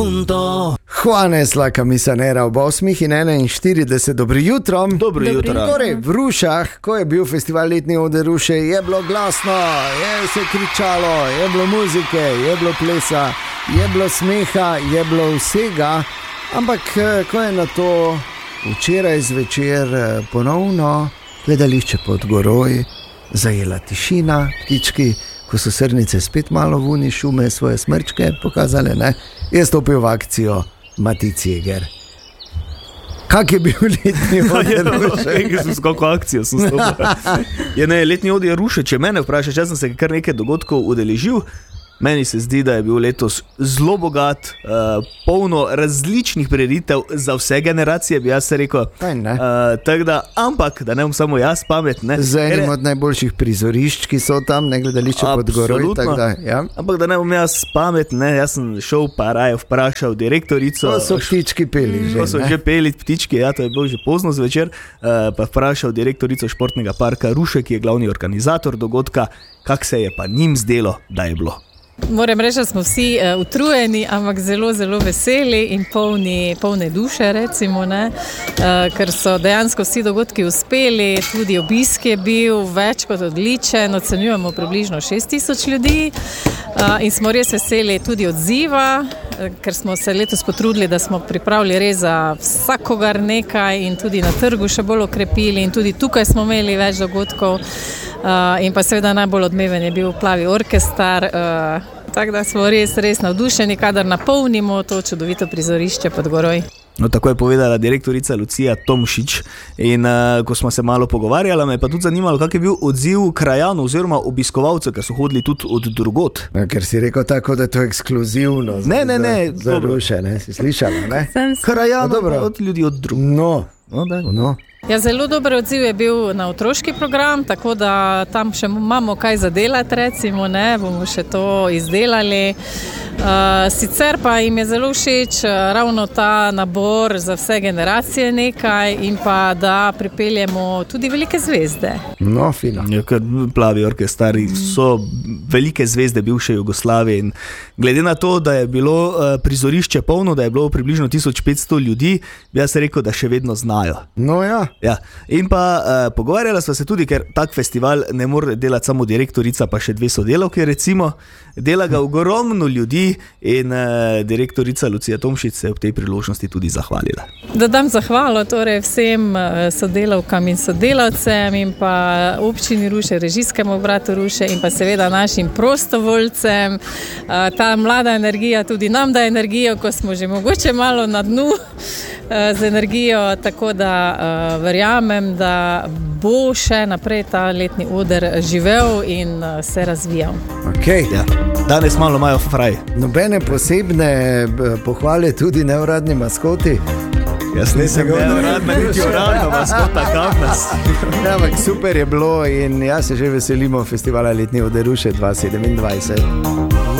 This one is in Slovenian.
profundo. Juanes la camisanera ob 8:41, dobro jutro. Dobro jutro. Torej, v Rušah, ko je bil festival Letni oder Ruše, je bilo glasno, je se kričalo, je bilo muzike, je bilo plesa, je bilo smeha, je bilo vsega. Ampak ko je na to včeraj zvečer ponovno gledališče pod goroj zajela tišina, ptički, ko so srnice spet malo vuni šume svoje smrčke pokazale, ne, je stopil v akcijo Matic Jeger. Kak je bil letni oder Ruše? Kako akcijo sem stopil. Letni oder Ruše, če mene vprašaš, jaz sem se kar nekaj dogodkov udeležil. Meni se zdi, da je bil letos zelo bogat, polno različnih prireditev za vse generacije, bi jaz rekel. Ampak, da ne bom samo jaz pamet. Ne? Z enim od najboljših prizorišč, ki so tam, ne gledališče pod goroj. Ja. Ampak, da ne bom jaz pamet, ne? Jaz sem šel pa raje vprašal direktorico. To so ptički peli že. To so že peli ptički, ja, to je bilo že pozno zvečer. Pa vprašal direktorico športnega parka Ruše, ki je glavni organizator dogodka, kak se je pa njim zdelo, da je bilo. Moram reči, da smo vsi utrujeni, ampak zelo, zelo veseli in polne duše, recimo, ne? Ker so dejansko vsi dogodki uspeli, tudi obisk je bil več kot odličen, ocenjujemo približno 6000 ljudi in smo res veseli tudi odziva, ker smo se letos potrudili, da smo pripravili res za vsakogar nekaj in tudi na trgu še bolj okrepili in tudi tukaj smo imeli več dogodkov. In pa seveda najbolj odmeven je bil Plavi orkestar, tako da smo res navdušeni, kadar napolnimo to čudovito prizorišče pod goroj. No, tako je povedala direktorica Lucija Tomšič in ko smo se malo pogovarjali, me je pa tudi zanimalo, kak je bil odziv krajanov oziroma obiskovalcev, ki so hodili tudi od drugot. Ker si rekel tako, da je to ekskluzivno. Ne. Za Ruše, ne? Si slišala, ne? Krajanov, od ljudi od drugot. No. Ja, zelo dober odziv je bil na otroški program, tako da tam še imamo kaj zadelati, recimo, ne, bomo še to izdelali. Sicer pa jim je zelo všeč ravno ta nabor za vse generacije nekaj in pa da pripeljemo tudi velike zvezde. No, fino. Ja, ker Plavi orkestari so velike zvezde bivše Jugoslavije in glede na to, da je bilo prizorišče polno, da je bilo približno 1500 ljudi, bi jaz rekel, da še vedno znajo. No ja. Ja. In pa pogovarjala sva se tudi, ker tak festival ne more delati samo direktorica pa še 2 sodelavke, recimo, dela ga ogromno ljudi in direktorica Lucija Tomšič se je ob tej priložnosti tudi zahvalila. Da dam zahvalo torej vsem sodelavkam in sodelavcem in pa občini Ruše, režijskemu obratu Ruše in pa seveda našim prostovoljcem. Ta mlada energija tudi nam da energijo, ko smo že mogoče malo na dnu z energijo, tako da verjamem, da bo še naprej ta letni oder živel in se razvijal. Okay. Ja. Danes malo imajo fraj. Nobene posebne pohvale tudi neuradni maskoti. Jaz nisem neuradna, niti uradna maskota Kavnas. Ja, ampak super je bilo in jaz se že veselimo festivala Letni oder Ruše 2027.